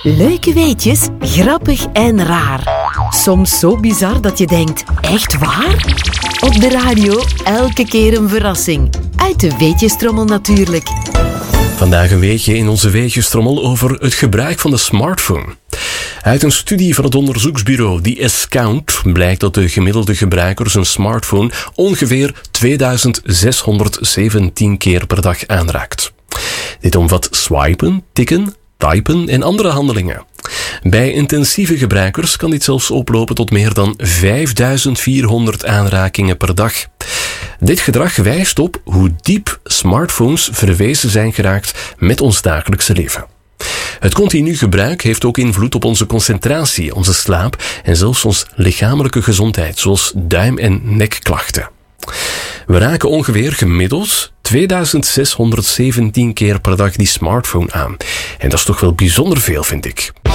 Leuke weetjes, grappig en raar. Soms zo bizar dat je denkt, echt waar? Op de radio elke keer een verrassing. Uit de weetjestrommel natuurlijk. Vandaag een weetje in onze weetjestrommel over het gebruik van de smartphone. Uit een studie van het onderzoeksbureau The S-Count blijkt dat de gemiddelde gebruiker zijn smartphone ongeveer 2617 keer per dag aanraakt. Dit omvat swipen, tikken, typen en andere handelingen. Bij intensieve gebruikers kan dit zelfs oplopen tot meer dan 5400 aanrakingen per dag. Dit gedrag wijst op hoe diep smartphones verwezen zijn geraakt met ons dagelijkse leven. Het continu gebruik heeft ook invloed op onze concentratie, onze slaap en zelfs onze lichamelijke gezondheid, zoals duim- en nekklachten. We raken ongeveer gemiddeld 2617 keer per dag die smartphone aan. En dat is toch wel bijzonder veel, vind ik.